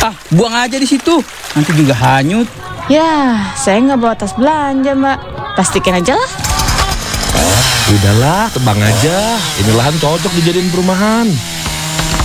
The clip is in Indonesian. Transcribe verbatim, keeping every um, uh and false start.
Ah, buang aja di situ. Nanti juga hanyut. Ya, saya nggak bawa tas belanja, Mbak. Plastikin aja lah. Udahlah, tebang aja. Ini lahan cocok dijadiin perumahan.